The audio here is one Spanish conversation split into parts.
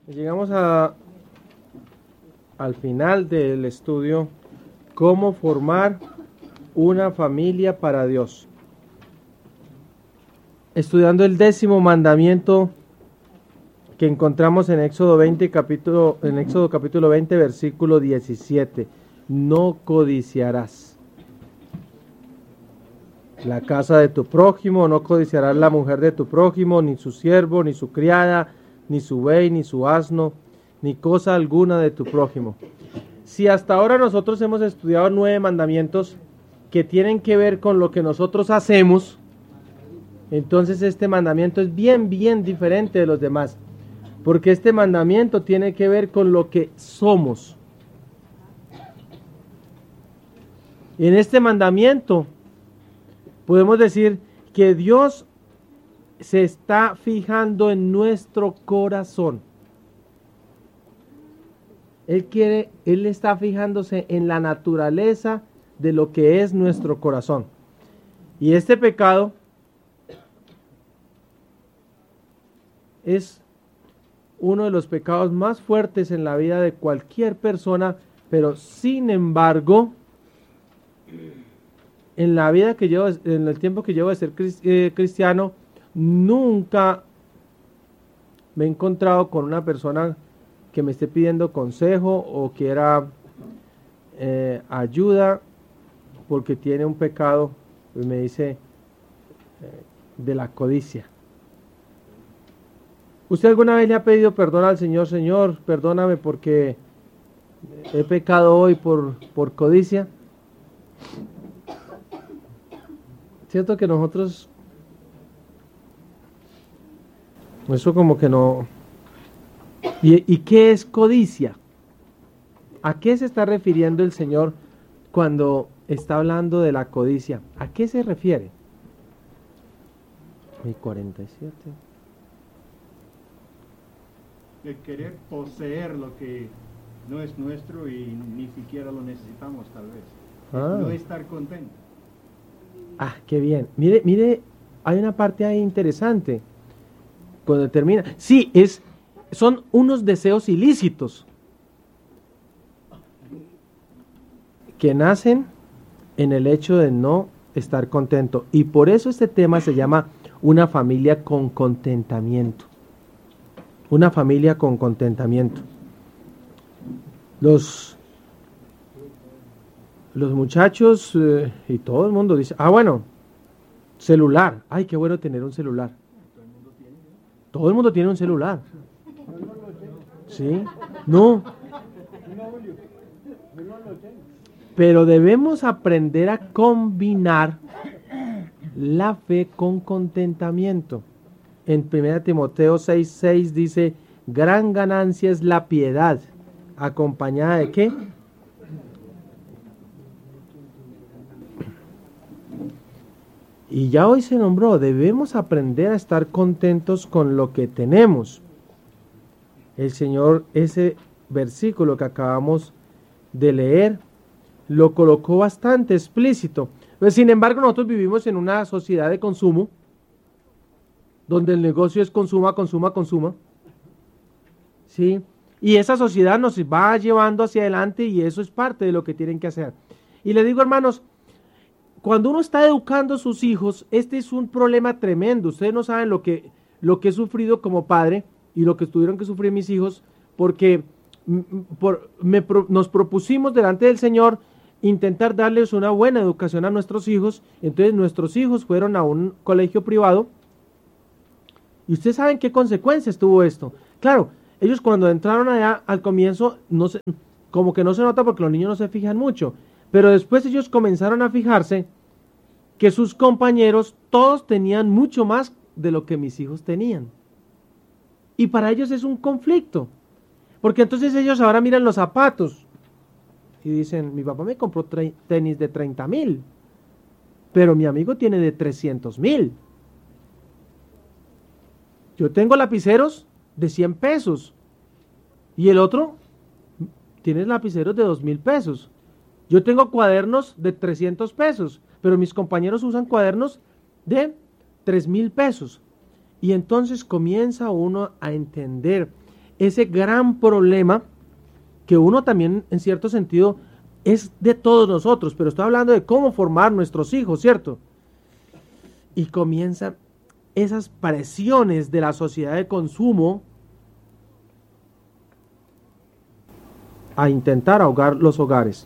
Llegamos al final del estudio, cómo formar una familia para Dios. Estudiando el 10º mandamiento que encontramos en Éxodo capítulo 20, versículo 17. No codiciarás la casa de tu prójimo, no codiciarás la mujer de tu prójimo, ni su siervo, ni su criada, ni su buey, ni su asno, ni cosa alguna de tu prójimo. Si hasta ahora nosotros hemos estudiado 9 mandamientos que tienen que ver con lo que nosotros hacemos, entonces este mandamiento es bien diferente de los demás, porque este mandamiento tiene que ver con lo que somos. Y en este mandamiento podemos decir que Dios se está fijando en nuestro corazón. Él está fijándose en la naturaleza de lo que es nuestro corazón. Y este pecado es uno de los pecados más fuertes en la vida de cualquier persona, pero sin embargo, en la vida que llevo, en el tiempo que llevo de ser cristiano, nunca me he encontrado con una persona que me esté pidiendo consejo o quiera ayuda porque tiene un pecado, pues me dice de la codicia. ¿Usted alguna vez le ha pedido perdón al Señor? Señor, perdóname porque he pecado hoy por codicia. Cierto que nosotros, eso como que no. ¿Y qué es codicia? ¿A qué se está refiriendo el Señor cuando está hablando de la codicia? ¿A qué se refiere? Mi 47. El querer poseer lo que no es nuestro y ni siquiera lo necesitamos tal vez. No estar contento. Ah, qué bien. Mire, hay una parte ahí interesante. Cuando termina. Sí, son unos deseos ilícitos que nacen en el hecho de no estar contento. Y por eso este tema se llama una familia con contentamiento. Una familia con contentamiento. Los muchachos y todo el mundo dice, bueno, celular, ay, qué bueno tener un celular. Todo el mundo tiene un celular. ¿Sí? No. Pero debemos aprender a combinar la fe con contentamiento. En 1 Timoteo 6:6 dice, gran ganancia es la piedad, acompañada de ¿qué? Y ya hoy se nombró, debemos aprender a estar contentos con lo que tenemos. El Señor, ese versículo que acabamos de leer, lo colocó bastante explícito. Pues, sin embargo, nosotros vivimos en una sociedad de consumo, donde el negocio es consuma. ¿Sí? Y esa sociedad nos va llevando hacia adelante y eso es parte de lo que tienen que hacer. Y le digo, hermanos, cuando uno está educando a sus hijos, este es un problema tremendo. Ustedes no saben lo que he sufrido como padre y lo que tuvieron que sufrir mis hijos, porque nos propusimos delante del Señor intentar darles una buena educación a nuestros hijos. Entonces nuestros hijos fueron a un colegio privado y ustedes saben qué consecuencias tuvo esto. Claro, ellos cuando entraron allá al comienzo, como que no se nota porque los niños no se fijan mucho, pero después ellos comenzaron a fijarse que sus compañeros todos tenían mucho más de lo que mis hijos tenían. Y para ellos es un conflicto, porque entonces ellos ahora miran los zapatos y dicen, mi papá me compró tenis de 30,000, pero mi amigo tiene de 300,000. Yo tengo lapiceros de 100 pesos y el otro tiene lapiceros de 2,000 pesos. Yo tengo cuadernos de 300 pesos, pero mis compañeros usan cuadernos de 3,000 pesos. Y entonces comienza uno a entender ese gran problema que uno también, en cierto sentido, es de todos nosotros, pero estoy hablando de cómo formar nuestros hijos, ¿cierto? Y comienzan esas presiones de la sociedad de consumo a intentar ahogar los hogares.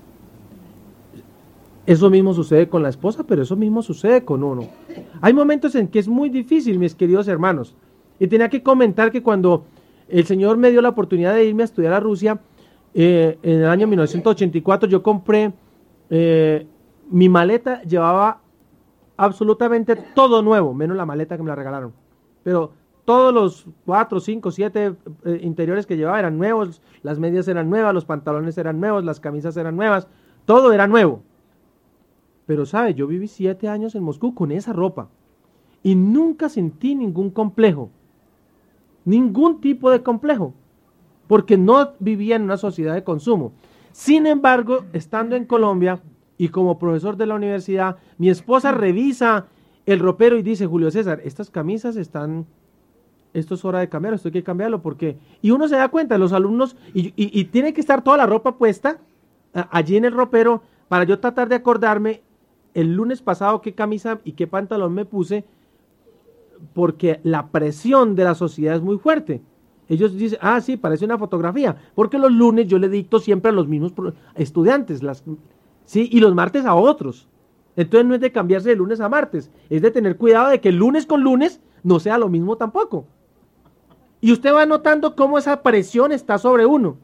Eso mismo sucede con la esposa, pero eso mismo sucede con uno. Hay momentos en que es muy difícil, mis queridos hermanos. Y tenía que comentar que cuando el Señor me dio la oportunidad de irme a estudiar a Rusia, en el año 1984, yo compré, mi maleta llevaba absolutamente todo nuevo, menos la maleta que me la regalaron. Pero todos los 4, 5, 7 interiores que llevaba eran nuevos, las medias eran nuevas, los pantalones eran nuevos, las camisas eran nuevas, todo era nuevo. Pero, ¿sabe? Yo viví 7 años en Moscú con esa ropa y nunca sentí ningún complejo, ningún tipo de complejo, porque no vivía en una sociedad de consumo. Sin embargo, estando en Colombia y como profesor de la universidad, mi esposa revisa el ropero y dice: Julio César, estas camisas están, esto es hora de cambiarlo, esto hay que cambiarlo, porque... Y uno se da cuenta, los alumnos, y tiene que estar toda la ropa puesta allí en el ropero, para yo tratar de acordarme el lunes pasado qué camisa y qué pantalón me puse, porque la presión de la sociedad es muy fuerte. Ellos dicen: ah, sí, parece una fotografía, porque los lunes yo le dicto siempre a los mismos estudiantes, sí, y los martes a otros. Entonces no es de cambiarse de lunes a martes, es de tener cuidado de que el lunes con lunes no sea lo mismo tampoco. Y usted va notando cómo esa presión está sobre uno.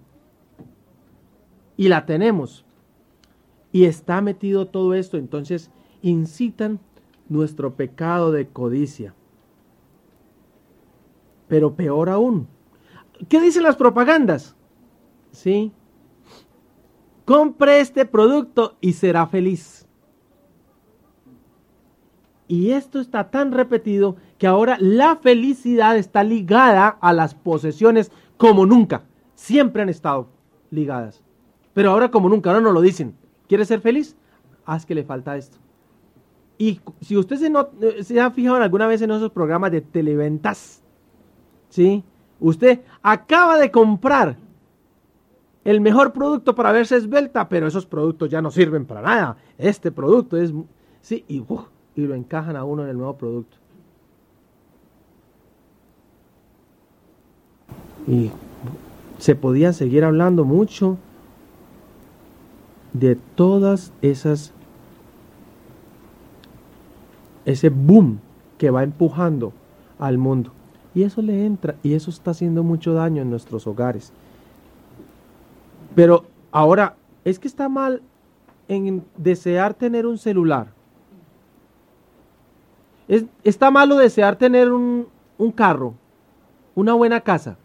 Y la tenemos. Y está metido todo esto, entonces incitan nuestro pecado de codicia. Pero peor aún, ¿qué dicen las propagandas? ¿Sí? Compre este producto y será feliz. Y esto está tan repetido que ahora la felicidad está ligada a las posesiones como nunca. Siempre han estado ligadas. Pero ahora como nunca, ahora no lo dicen. ¿Quieres ser feliz? Haz que le falta esto. Y si usted se ha fijado alguna vez en esos programas de televentas, ¿sí? Usted acaba de comprar el mejor producto para verse esbelta, pero esos productos ya no sirven para nada. Este producto es... Sí, y lo encajan a uno en el nuevo producto. Y se podía seguir hablando mucho de todas ese boom que va empujando al mundo. Y eso le entra, y eso está haciendo mucho daño en nuestros hogares. Pero ahora, es que está mal en desear tener un celular. Está malo desear tener un carro, una buena casa.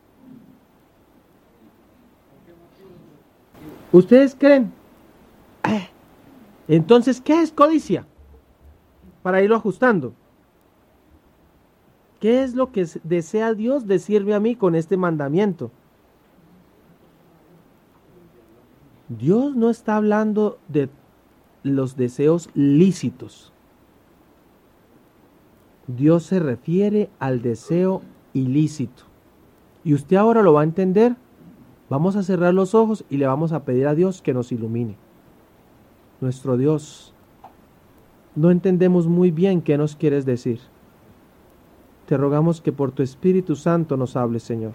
¿Ustedes creen? Entonces, ¿qué es codicia? Para irlo ajustando. ¿Qué es lo que desea Dios decirme a mí con este mandamiento? Dios no está hablando de los deseos lícitos. Dios se refiere al deseo ilícito. Y usted ahora lo va a entender. Vamos a cerrar los ojos y le vamos a pedir a Dios que nos ilumine. Nuestro Dios, no entendemos muy bien qué nos quieres decir. Te rogamos que por tu Espíritu Santo nos hables, Señor.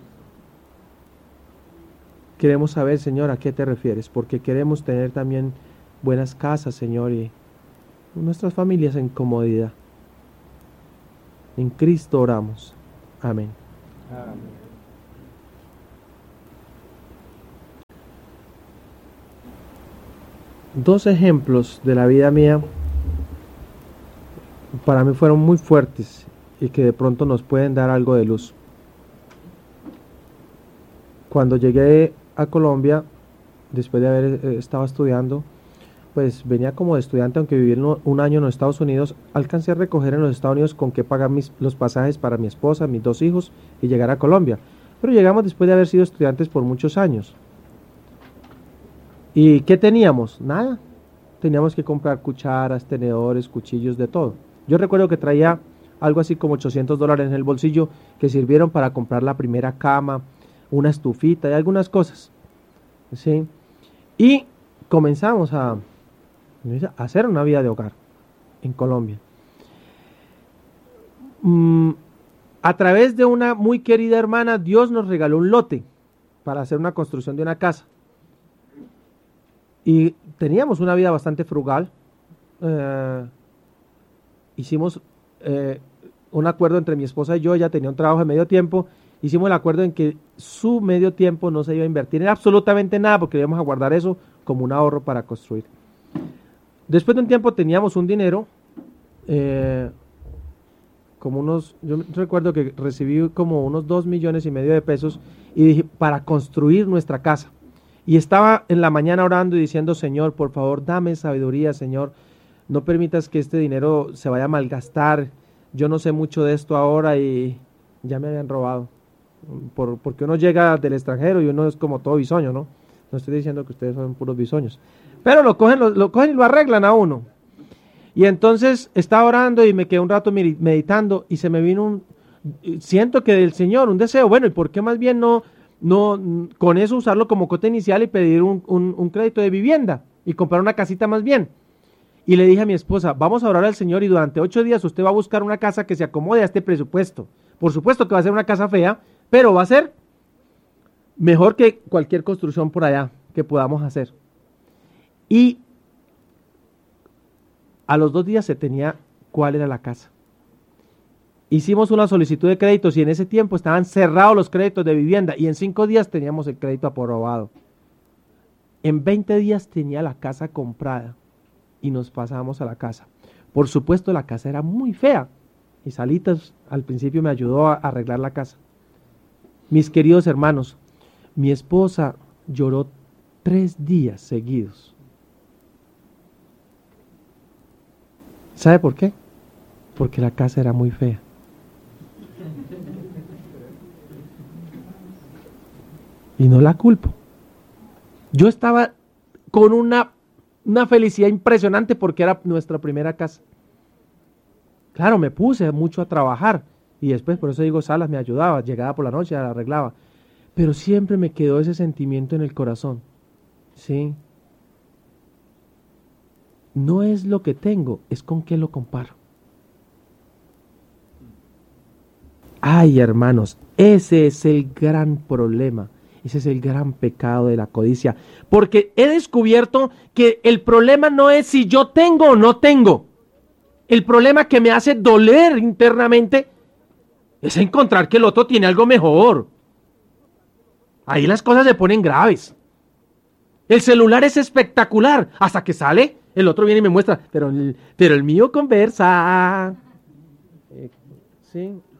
Queremos saber, Señor, a qué te refieres, porque queremos tener también buenas casas, Señor, y nuestras familias en comodidad. En Cristo oramos. Amén. Amén. Dos ejemplos de la vida mía para mí fueron muy fuertes y que de pronto nos pueden dar algo de luz. Cuando llegué a Colombia, después de haber estado estudiando, pues venía como de estudiante, aunque viví un año en los Estados Unidos, alcancé a recoger en los Estados Unidos con qué pagar los pasajes para mi esposa, mis 2 hijos y llegar a Colombia. Pero llegamos después de haber sido estudiantes por muchos años. ¿Y qué teníamos? Nada. Teníamos que comprar cucharas, tenedores, cuchillos, de todo. Yo recuerdo que traía algo así como $800 en el bolsillo que sirvieron para comprar la primera cama, una estufita y algunas cosas, ¿sí? Y comenzamos a hacer una vida de hogar en Colombia. A través de una muy querida hermana, Dios nos regaló un lote para hacer una construcción de una casa. Y teníamos una vida bastante frugal. Hicimos un acuerdo entre mi esposa y yo. Ella tenía un trabajo de medio tiempo. Hicimos el acuerdo en que su medio tiempo no se iba a invertir en absolutamente nada, porque íbamos a guardar eso como un ahorro para construir. Después de un tiempo teníamos un dinero, yo recuerdo que recibí como unos 2,5 millones de pesos, y dije, para construir nuestra casa. Y estaba en la mañana orando y diciendo, Señor, por favor, dame sabiduría, Señor, no permitas que este dinero se vaya a malgastar. Yo no sé mucho de esto ahora y ya me habían robado. Porque uno llega del extranjero y uno es como todo bisoño, ¿no? No estoy diciendo que ustedes son puros bisoños, pero lo cogen y lo arreglan a uno. Y entonces estaba orando y me quedé un rato meditando y se me vino siento que del Señor un deseo, bueno, ¿y por qué más bien no con eso usarlo como cuota inicial y pedir un crédito de vivienda y comprar una casita más bien? Y le dije a mi esposa, vamos a orar al Señor y durante 8 días usted va a buscar una casa que se acomode a este presupuesto. Por supuesto que va a ser una casa fea, pero va a ser mejor que cualquier construcción por allá que podamos hacer. Y a los 2 días se tenía cuál era la casa. Hicimos una solicitud de créditos y en ese tiempo estaban cerrados los créditos de vivienda y en 5 días teníamos el crédito aprobado. En 20 días tenía la casa comprada y nos pasamos a la casa. Por supuesto, la casa era muy fea y Salitas al principio me ayudó a arreglar la casa. Mis queridos hermanos, mi esposa lloró 3 días seguidos. ¿Sabe por qué? Porque la casa era muy fea. Y no la culpo. Yo estaba con una felicidad impresionante porque era nuestra primera casa. Claro, me puse mucho a trabajar y después, por eso digo, Salas me ayudaba, llegaba por la noche, la arreglaba. Pero siempre me quedó ese sentimiento en el corazón. ¿Sí? No es lo que tengo, es con qué lo comparo. Ay, hermanos, ese es el gran problema. Ese es el gran pecado de la codicia. Porque he descubierto que el problema no es si yo tengo o no tengo. El problema que me hace doler internamente es encontrar que el otro tiene algo mejor. Ahí las cosas se ponen graves. El celular es espectacular. Hasta que sale, el otro viene y me muestra. Pero el mío conversa. Sí.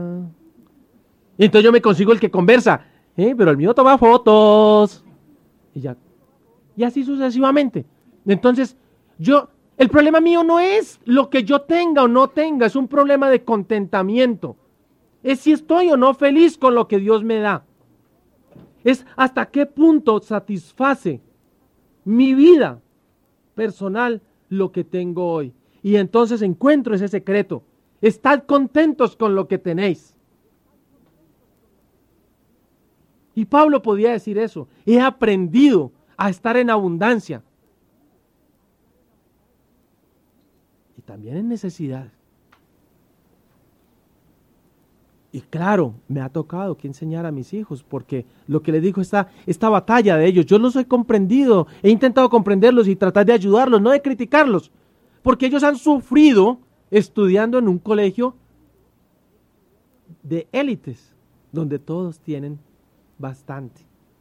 Y entonces yo me consigo el que conversa. Pero el mío toma fotos. Y ya. Y así sucesivamente. Entonces, el problema mío no es lo que yo tenga o no tenga. Es un problema de contentamiento. Es si estoy o no feliz con lo que Dios me da. Es hasta qué punto satisface mi vida personal lo que tengo hoy. Y entonces encuentro ese secreto. Estad contentos con lo que tenéis. Y Pablo podía decir eso. He aprendido a estar en abundancia. Y también en necesidad. Y claro, me ha tocado que enseñar a mis hijos, porque lo que les digo, esta batalla de ellos, yo los he comprendido, he intentado comprenderlos y tratar de ayudarlos, no de criticarlos, porque ellos han sufrido estudiando en un colegio de élites, donde todos tienen bastante.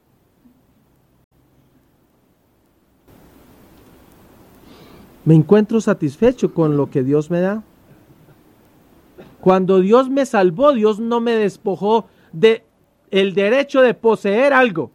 Me encuentro satisfecho con lo que Dios me da. Cuando Dios me salvó, Dios no me despojó de el derecho de poseer algo.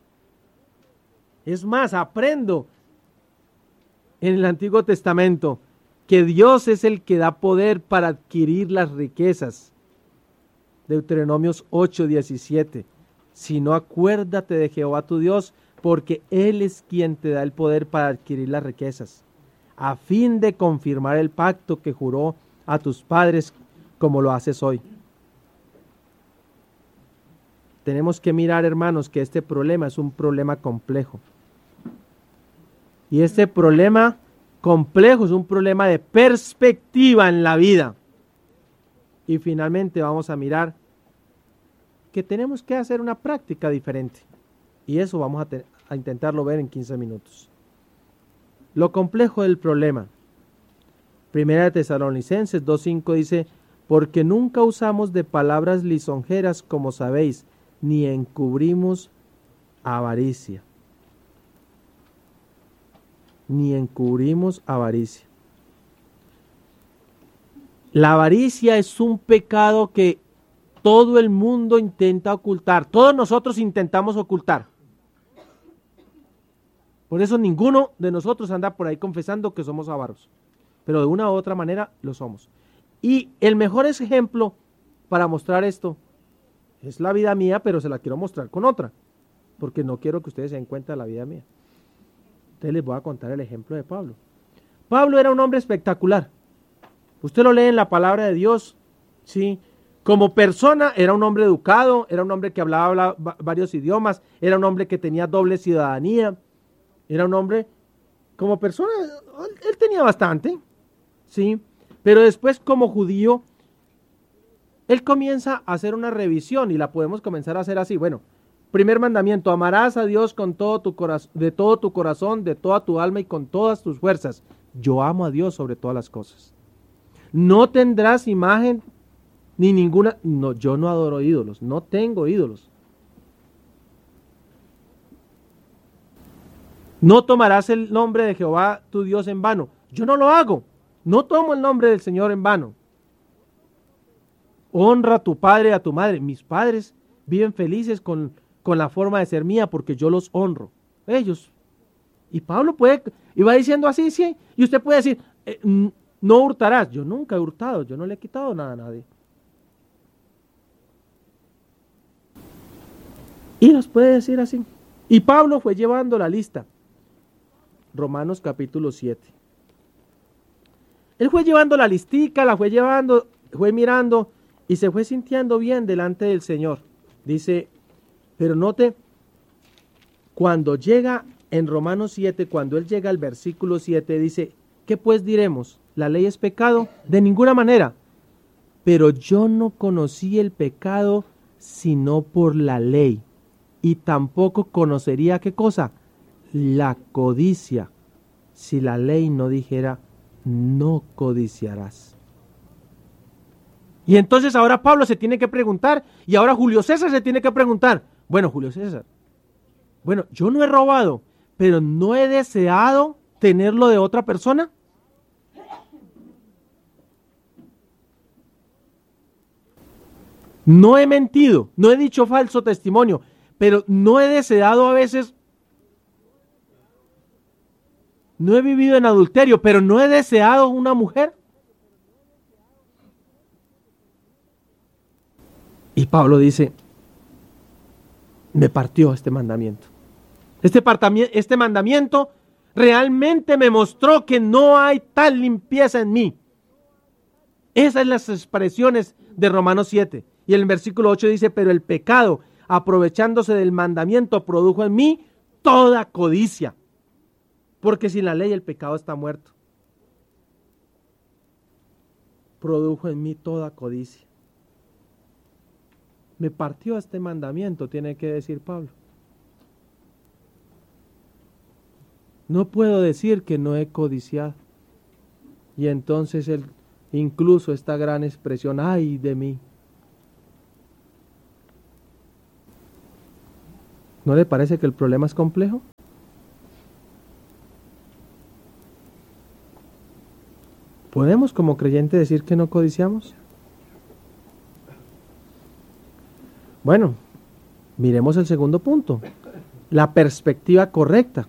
Es más, aprendo en el Antiguo Testamento que Dios es el que da poder para adquirir las riquezas. Deuteronomios 8:17. Si no, acuérdate de Jehová tu Dios, porque Él es quien te da el poder para adquirir las riquezas, a fin de confirmar el pacto que juró a tus padres, como lo haces hoy. Tenemos que mirar, hermanos, que este problema es un problema complejo. Y este problema complejo es un problema de perspectiva en la vida. Y finalmente vamos a mirar que tenemos que hacer una práctica diferente. Y eso vamos a intentarlo ver en 15 minutos. Lo complejo del problema. Primera de Tesalonicenses 2:5 dice, porque nunca usamos de palabras lisonjeras, como sabéis, ni encubrimos avaricia. Ni encubrimos avaricia. La avaricia es un pecado que todo el mundo intenta ocultar. Todos nosotros intentamos ocultar. Por eso ninguno de nosotros anda por ahí confesando que somos avaros. Pero de una u otra manera lo somos. Y el mejor ejemplo para mostrar esto es la vida mía, pero se la quiero mostrar con otra. Porque no quiero que ustedes se den cuenta de la vida mía. Entonces les voy a contar el ejemplo de Pablo. Pablo era un hombre espectacular. Usted lo lee en la palabra de Dios, ¿sí? Como persona era un hombre educado, era un hombre que hablaba varios idiomas, era un hombre que tenía doble ciudadanía, era un hombre, como persona, él tenía bastante, ¿sí? Pero después como judío, él comienza a hacer una revisión y la podemos comenzar a hacer así. Bueno, primer mandamiento, amarás a Dios con todo tu corazón, de todo tu corazón, de toda tu alma y con todas tus fuerzas. Yo amo a Dios sobre todas las cosas. No tendrás imagen ni ninguna, no, yo no adoro ídolos, no tengo ídolos. No tomarás el nombre de Jehová tu Dios en vano. Yo no lo hago, no tomo el nombre del Señor en vano. Honra a tu padre y a tu madre. Mis padres viven felices con la forma de ser mía porque yo los honro. Ellos. Y Pablo va diciendo así, sí, y usted puede decir, no hurtarás. Yo nunca he hurtado, yo no le he quitado nada a nadie. Y nos puede decir así. Y Pablo fue llevando la lista. Romanos capítulo 7. Él fue llevando la listica, la fue llevando, fue mirando y se fue sintiendo bien delante del Señor. Dice, pero note, cuando llega en Romanos 7, cuando él llega al versículo 7, dice, ¿qué pues diremos? ¿La ley es pecado? De ninguna manera. Pero yo no conocí el pecado sino por la ley. Y tampoco conocería, ¿qué cosa? La codicia. Si la ley no dijera, no codiciarás. Y entonces ahora Pablo se tiene que preguntar, y ahora Julio César se tiene que preguntar, bueno, Julio César, bueno, yo no he robado, pero no he deseado tenerlo de otra persona. No he mentido, no he dicho falso testimonio, pero no he deseado a veces, no he vivido en adulterio, pero no he deseado una mujer. Y Pablo dice, me partió este mandamiento. Este mandamiento realmente me mostró que no hay tal limpieza en mí. Esas son las expresiones de Romanos 7. Y el versículo 8 dice, pero el pecado, aprovechándose del mandamiento, produjo en mí toda codicia. Porque sin la ley el pecado está muerto. Produjo en mí toda codicia. Me partió este mandamiento, tiene que decir Pablo. No puedo decir que no he codiciado. Y entonces incluso esta gran expresión, ay de mí. ¿No le parece que el problema es complejo? ¿Podemos como creyente decir que no codiciamos? Bueno, miremos el segundo punto, la perspectiva correcta.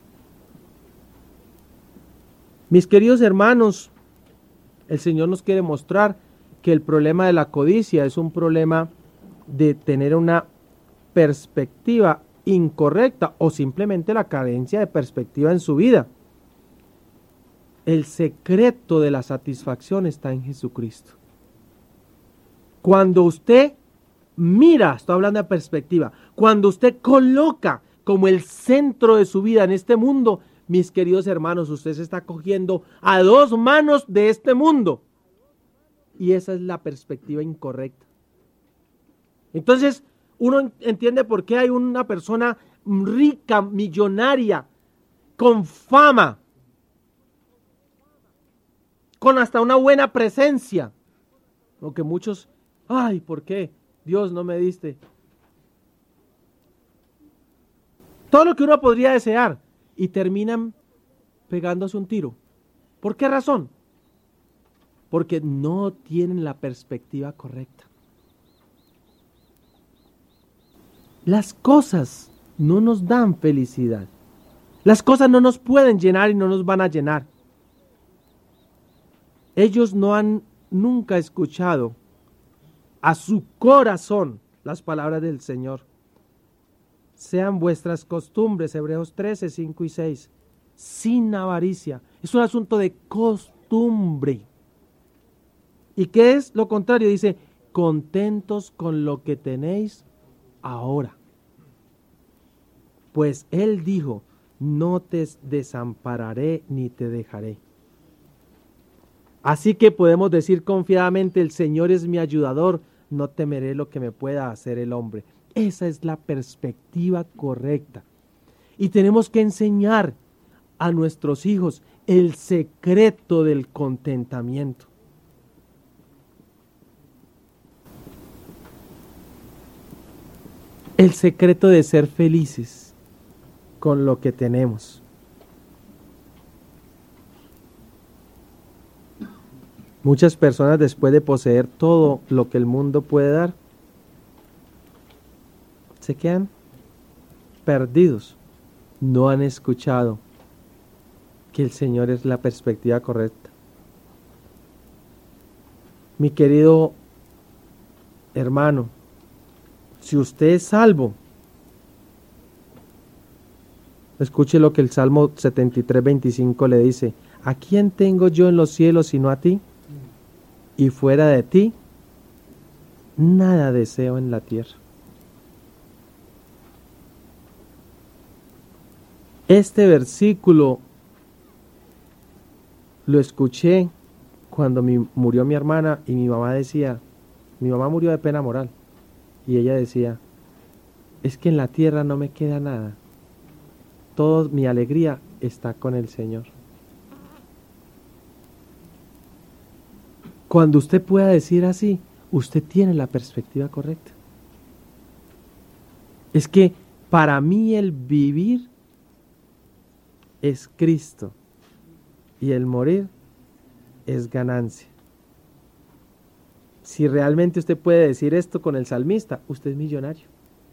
Mis queridos hermanos, el Señor nos quiere mostrar que el problema de la codicia es un problema de tener una perspectiva incorrecta o simplemente la carencia de perspectiva en su vida. El secreto de la satisfacción está en Jesucristo. Cuando usted mira, estoy hablando de perspectiva, cuando usted coloca como el centro de su vida en este mundo, mis queridos hermanos, usted se está cogiendo a dos manos de este mundo. Y esa es la perspectiva incorrecta. Entonces, uno entiende por qué hay una persona rica, millonaria, con fama, con hasta una buena presencia. Lo que muchos, ay, ¿por qué? Dios no me diste. Todo lo que uno podría desear y terminan pegándose un tiro. ¿Por qué razón? Porque no tienen la perspectiva correcta. Las cosas no nos dan felicidad. Las cosas no nos pueden llenar y no nos van a llenar. Ellos no han nunca escuchado a su corazón las palabras del Señor. Sean vuestras costumbres, Hebreos 13, 5 y 6, sin avaricia. Es un asunto de costumbre. ¿Y qué es lo contrario? Dice, contentos con lo que tenéis ahora. Pues Él dijo, no te desampararé ni te dejaré. Así que podemos decir confiadamente, el Señor es mi ayudador, no temeré lo que me pueda hacer el hombre. Esa es la perspectiva correcta. Y tenemos que enseñar a nuestros hijos el secreto del contentamiento. El secreto de ser felices con lo que tenemos. Muchas personas, después de poseer todo lo que el mundo puede dar, se quedan perdidos. No han escuchado que el Señor es la perspectiva correcta. Mi querido hermano, si usted es salvo, escuche lo que el Salmo 73, 25 le dice. ¿A quién tengo yo en los cielos sino a ti? Y fuera de ti, nada deseo en la tierra. Este versículo lo escuché cuando murió mi hermana y mi mamá decía, mi mamá murió de pena moral, y ella decía, es que en la tierra no me queda nada, toda mi alegría está con el Señor. Cuando usted pueda decir así, usted tiene la perspectiva correcta. Es que para mí el vivir es Cristo y el morir es ganancia. Si realmente usted puede decir esto con el salmista, usted es millonario.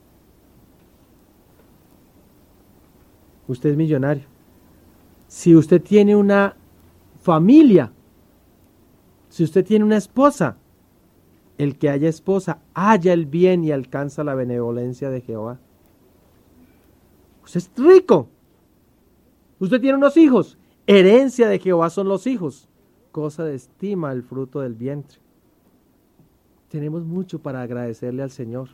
Usted es millonario. Si usted tiene una familia, si usted tiene una esposa, el que haya esposa, halla el bien y alcanza la benevolencia de Jehová. Usted es rico. Usted tiene unos hijos. Herencia de Jehová son los hijos. Cosa de estima el fruto del vientre. Tenemos mucho para agradecerle al Señor.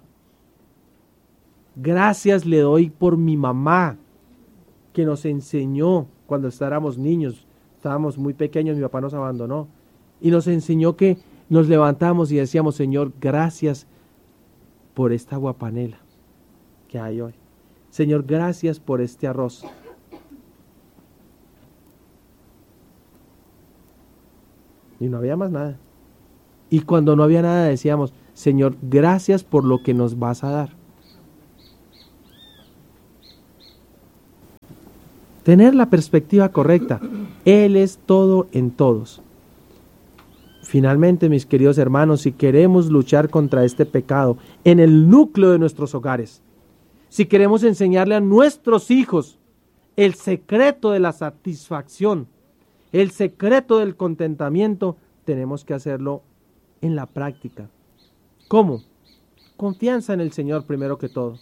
Gracias le doy por mi mamá, que nos enseñó cuando estábamos niños. Estábamos muy pequeños, mi papá nos abandonó. Y nos enseñó que nos levantamos y decíamos, Señor, gracias por esta aguapanela que hay hoy. Señor, gracias por este arroz. Y no había más nada. Y cuando no había nada decíamos, Señor, gracias por lo que nos vas a dar. Tener la perspectiva correcta. Él es todo en todos. Finalmente, mis queridos hermanos, si queremos luchar contra este pecado en el núcleo de nuestros hogares, si queremos enseñarle a nuestros hijos el secreto de la satisfacción, el secreto del contentamiento, tenemos que hacerlo en la práctica. ¿Cómo? Confianza en el Señor primero que todo.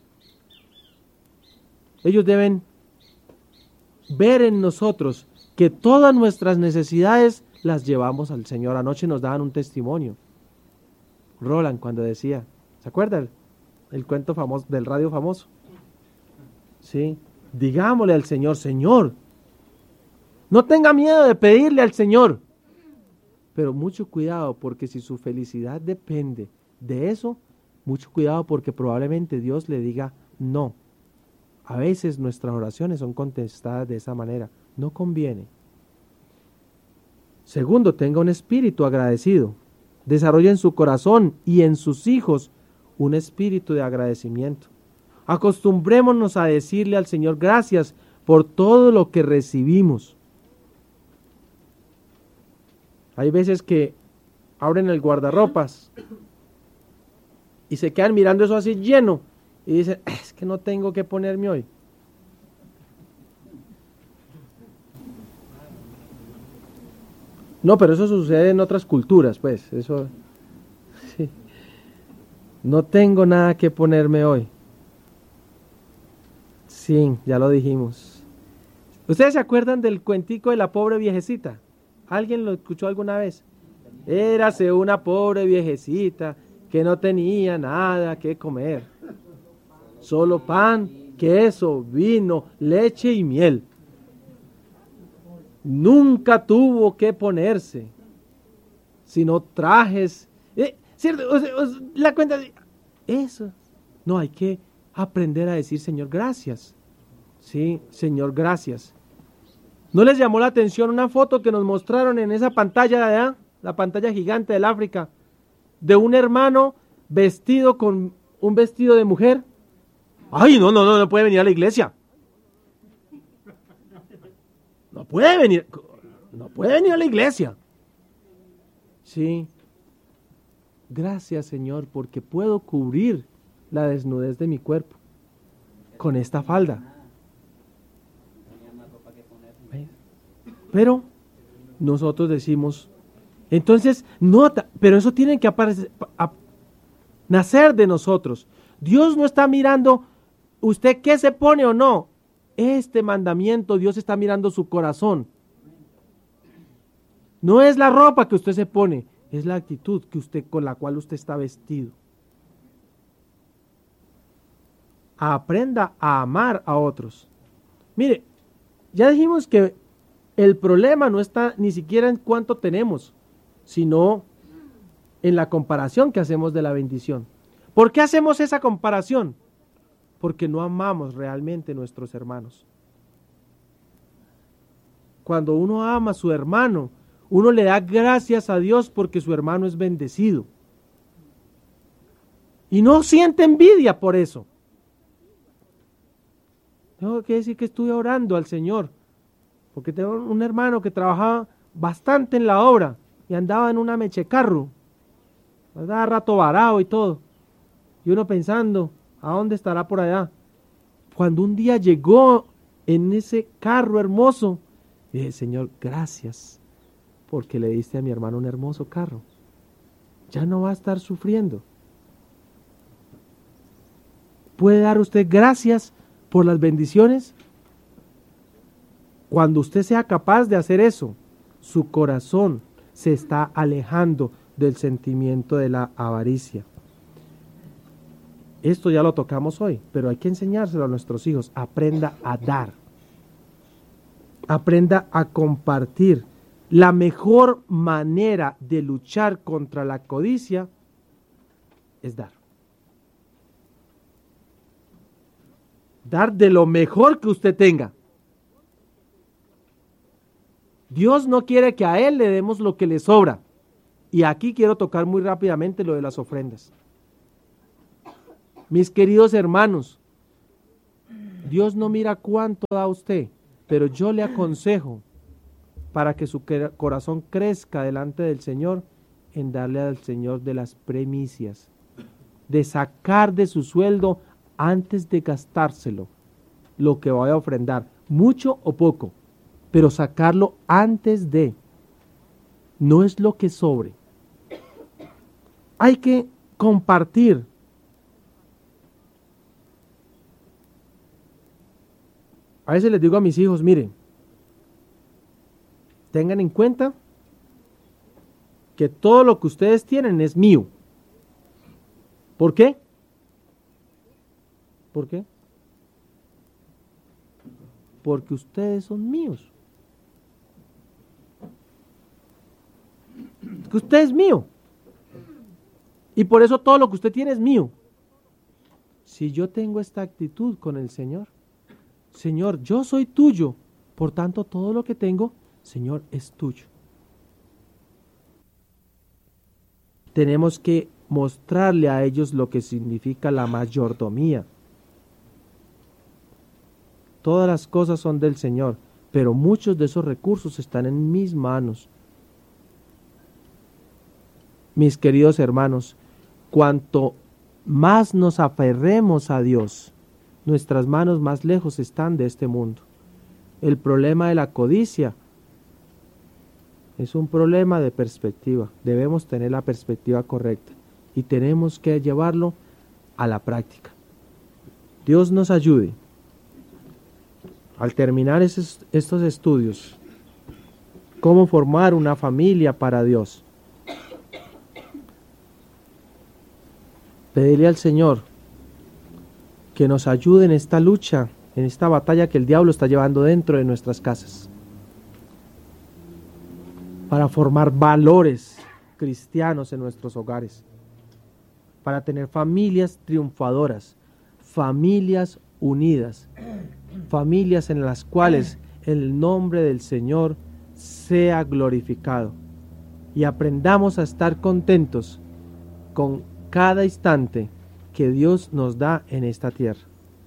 Ellos deben ver en nosotros que todas nuestras necesidades las llevamos al Señor. Anoche nos daban un testimonio. Roland cuando decía, ¿se acuerdan? El cuento famoso del radio famoso. Sí, digámosle al Señor, Señor, no tenga miedo de pedirle al Señor, pero mucho cuidado, porque si su felicidad depende de eso, mucho cuidado, porque probablemente Dios le diga no. A veces nuestras oraciones son contestadas de esa manera, no conviene. Segundo, tenga un espíritu agradecido. Desarrolle en su corazón y en sus hijos un espíritu de agradecimiento. Acostumbrémonos a decirle al Señor gracias por todo lo que recibimos. Hay veces que abren el guardarropas y se quedan mirando eso así lleno y dicen, es que no tengo que ponerme hoy. No, pero eso sucede en otras culturas, pues, eso, sí. No tengo nada que ponerme hoy. Sí, ya lo dijimos. ¿Ustedes se acuerdan del cuentico de la pobre viejecita? ¿Alguien lo escuchó alguna vez? Érase una pobre viejecita que no tenía nada que comer. Solo pan, queso, vino, leche y miel. Nunca tuvo que ponerse, sino trajes. ¿Cierto? La cuenta de eso. No, hay que aprender a decir, Señor, gracias. Sí, Señor, gracias. ¿No les llamó la atención una foto que nos mostraron en esa pantalla de allá, la pantalla gigante del África, de un hermano vestido con un vestido de mujer? Ay, no puede venir a la iglesia. No puede venir a la iglesia. Sí. Gracias, Señor, porque puedo cubrir la desnudez de mi cuerpo con esta falda. Pero nosotros decimos, entonces, pero eso tiene que nacer de nosotros. Dios no está mirando usted qué se pone o no. Este mandamiento, Dios está mirando su corazón. No es la ropa que usted se pone, es la actitud con la cual usted está vestido. Aprenda a amar a otros. Mire, ya dijimos que el problema no está ni siquiera en cuánto tenemos, sino en la comparación que hacemos de la bendición. ¿Por qué hacemos esa comparación? Porque no amamos realmente a nuestros hermanos. Cuando uno ama a su hermano, uno le da gracias a Dios porque su hermano es bendecido. Y no siente envidia por eso. Tengo que decir que estuve orando al Señor, porque tengo un hermano que trabajaba bastante en la obra y andaba en una mechecarro, andaba rato varado y todo. Y uno pensando, ¿a dónde estará por allá? Cuando un día llegó en ese carro hermoso, dije, Señor, gracias, porque le diste a mi hermano un hermoso carro. Ya no va a estar sufriendo. ¿Puede dar usted gracias por las bendiciones? Cuando usted sea capaz de hacer eso, su corazón se está alejando del sentimiento de la avaricia. Esto ya lo tocamos hoy, pero hay que enseñárselo a nuestros hijos. Aprenda a dar. Aprenda a compartir. La mejor manera de luchar contra la codicia es dar. Dar de lo mejor que usted tenga. Dios no quiere que a Él le demos lo que le sobra. Y aquí quiero tocar muy rápidamente lo de las ofrendas. Mis queridos hermanos, Dios no mira cuánto da usted, pero yo le aconsejo, para que su corazón crezca delante del Señor, en darle al Señor de las primicias, de sacar de su sueldo antes de gastárselo lo que vaya a ofrendar, mucho o poco, pero sacarlo antes de, no es lo que sobre. Hay que compartir. A veces les digo a mis hijos, miren, tengan en cuenta que todo lo que ustedes tienen es mío. ¿Por qué? ¿Por qué? Porque ustedes son míos. Que usted es mío. Y por eso todo lo que usted tiene es mío. Si yo tengo esta actitud con el Señor, Señor, yo soy tuyo, por tanto todo lo que tengo, Señor, es tuyo. Tenemos que mostrarle a ellos lo que significa la mayordomía. Todas las cosas son del Señor, pero muchos de esos recursos están en mis manos. Mis queridos hermanos, cuanto más nos aferremos a Dios, nuestras manos más lejos están de este mundo. El problema de la codicia es un problema de perspectiva. Debemos tener la perspectiva correcta y tenemos que llevarlo a la práctica. Dios nos ayude. Al terminar estos estudios, cómo formar una familia para Dios, pedirle al Señor que nos ayude en esta lucha, en esta batalla que el diablo está llevando dentro de nuestras casas, para formar valores cristianos en nuestros hogares, para tener familias triunfadoras, familias unidas, familias en las cuales el nombre del Señor sea glorificado y aprendamos a estar contentos con cada instante que Dios nos da en esta tierra.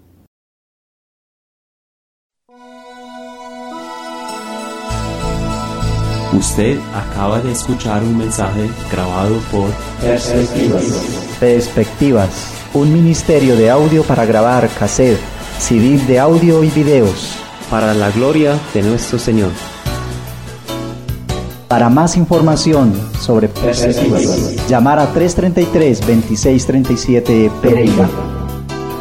Usted acaba de escuchar un mensaje grabado por Perspectivas, un ministerio de audio para grabar cassette, CD de audio y videos. para la gloria de nuestro Señor. Para más información sobre Perspectivas, llamar a 333-2637 Pereira.